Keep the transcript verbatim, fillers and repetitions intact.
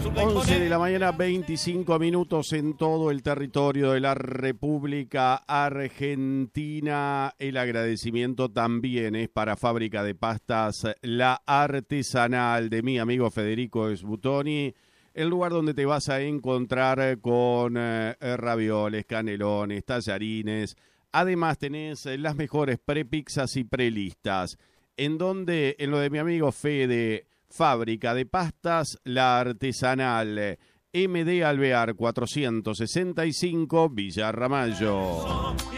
once de la mañana, veinticinco minutos en todo el territorio de la República Argentina. El agradecimiento también es para Fábrica de Pastas La Artesanal de mi amigo Federico Sbutoni, el lugar donde te vas a encontrar con eh, ravioles, canelones, tallarines. Además tenés las mejores prepizzas y prelistas. En donde, en lo de mi amigo Fede, Fábrica de Pastas La Artesanal, M D Alvear cuatrocientos sesenta y cinco, Villa Ramallo.